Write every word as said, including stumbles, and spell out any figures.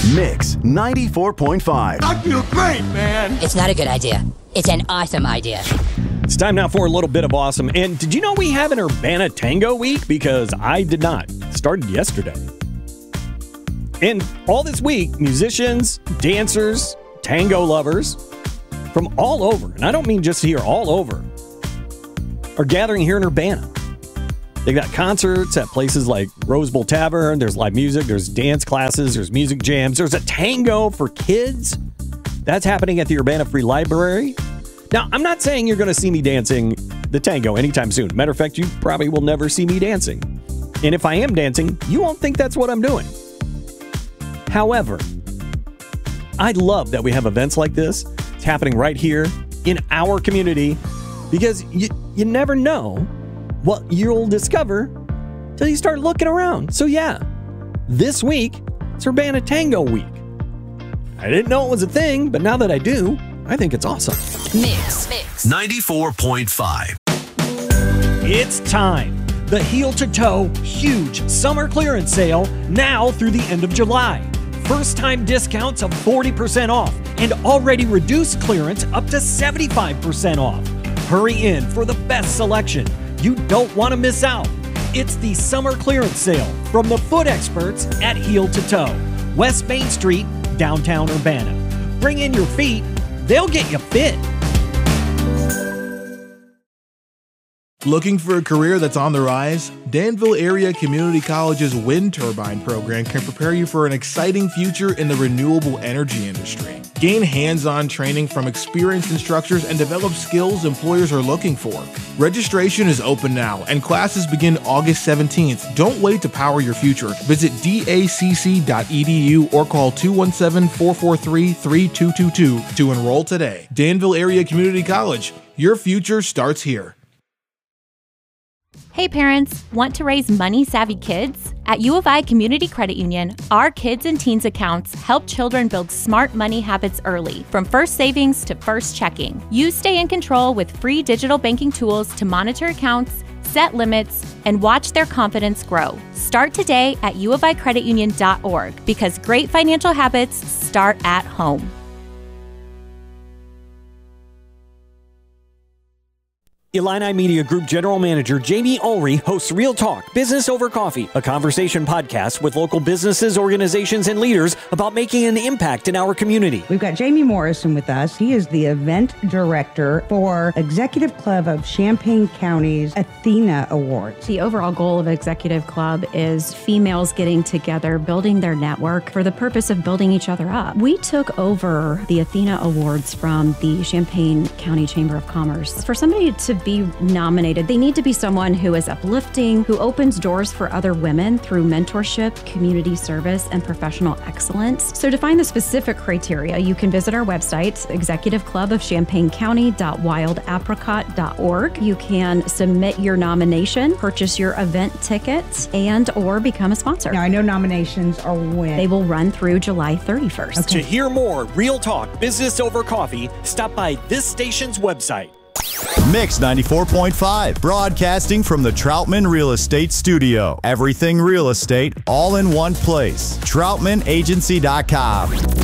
Mix ninety-four point five. I feel great, man. It's not a good idea. It's an awesome idea. It's time now for a little bit of awesome. And did you know we have an Urbana Tango Week? Because I did not. It started yesterday. And all this week, musicians, dancers, tango lovers from all over, and I don't mean just here, all over, are gathering here in Urbana. They've got concerts at places like Rose Bowl Tavern. There's live music. There's dance classes. There's music jams. There's a tango for kids. That's happening at the Urbana Free Library. Now, I'm not saying you're going to see me dancing the tango anytime soon. Matter of fact, you probably will never see me dancing. And if I am dancing, you won't think that's what I'm doing. However, I love that we have events like this. It's happening right here in our community because you, you never know what you'll discover till you start looking around. So yeah, this week, it's Urbana Tango Week. I didn't know it was a thing, but now that I do, I think it's awesome. Mix, mix. ninety-four point five. It's time. The Heel to Toe huge summer clearance sale now through the end of July. First time discounts of forty percent off and already reduced clearance up to seventy-five percent off. Hurry in for the best selection. You don't want to miss out. It's the summer clearance sale from the foot experts at Heel to Toe, West Main Street, downtown Urbana. Bring in your feet, they'll get you fit. Looking for a career that's on the rise? Danville Area Community College's wind turbine program can prepare you for an exciting future in the renewable energy industry. Gain hands-on training from experienced instructors and develop skills employers are looking for. Registration is open now and classes begin August seventeenth. Don't wait to power your future. Visit D A C C dot E D U or call two one seven, four four three, three two two two to enroll today. Danville Area Community College. Your future starts here. Hey parents, want to raise money-savvy kids? At U of I Community Credit Union, our kids and teens accounts help children build smart money habits early, from first savings to first checking. You stay in control with free digital banking tools to monitor accounts, set limits, and watch their confidence grow. Start today at u of i credit union dot org because great financial habits start at home. Illini Media Group General Manager Jamie Ulrey hosts Real Talk, Business Over Coffee, a conversation podcast with local businesses, organizations, and leaders about making an impact in our community. We've got Jamie Morrison with us. He is the event director for Executive Club of Champaign County's Athena Awards. The overall goal of Executive Club is females getting together, building their network for the purpose of building each other up. We took over the Athena Awards from the Champaign County Chamber of Commerce. For somebody to be nominated, they need to be someone who is uplifting, who opens doors for other women through mentorship, community service, and professional excellence. So to find the specific criteria, you can visit our website, executive club of champaign county dot wild apricot dot org. You can submit your nomination, purchase your event tickets, and or become a sponsor. Now, I know nominations are when? They will run through July thirty-first. To Okay. hear more Real Talk, Business Over Coffee, stop by this station's website. Mix ninety-four point five, broadcasting from the Troutman Real Estate Studio. Everything real estate, all in one place. troutman agency dot com.